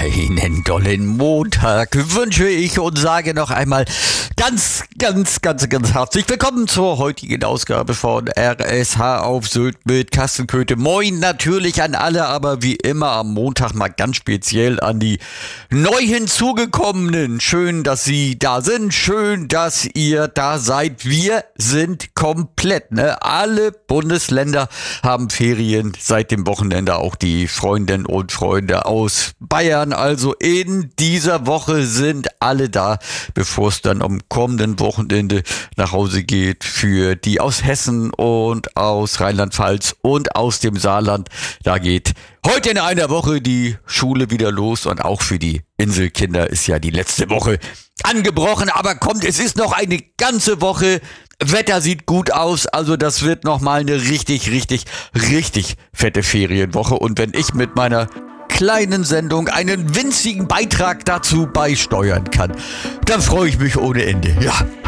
einen tollen Montag wünsche ich und sage noch einmal ganz herzlich willkommen zur heutigen Ausgabe von RSH auf Sylt mit Carsten Köthe. Moin natürlich an alle, aber wie immer am Montag mal ganz speziell an die neu hinzugekommenen. Schön, dass Sie da sind, schön, dass ihr da seid. Wir sind komplett, ne? Alle Bundesländer haben Ferien seit dem Wochenende, auch die Freundinnen und Freunde aus Bayern. Also in dieser Woche sind alle da, bevor es dann am kommenden Wochenende nach Hause geht für die aus Hessen und aus Rheinland-Pfalz und aus dem Saarland. Da geht heute in einer Woche die Schule wieder los und auch für die Inselkinder ist ja die letzte Woche angebrochen. Aber kommt, es ist noch eine ganze Woche. Wetter sieht gut aus, also das wird nochmal eine richtig fette Ferienwoche. Und wenn ich mit meiner kleinen Sendung einen winzigen Beitrag dazu beisteuern kann, dann freue ich mich ohne Ende. Ja.